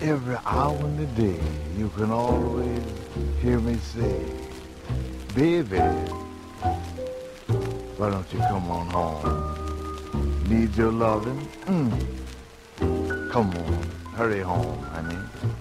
every hour in the day, you can always hear me say, baby, why don't you come on home? Need your loving? Come on, hurry home, honey.